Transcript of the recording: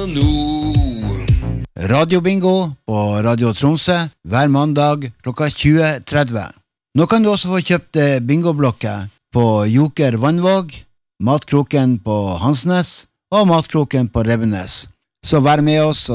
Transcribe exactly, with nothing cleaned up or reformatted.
no. Radiobingo på Radio Tromsø hver mandag klokka tjue tretti. Nå kan du også få kjøpt bingoblokker på Joker Vannvåg, Matkroken på Hansnes og Matkroken på Rebbenes. Så vær med oss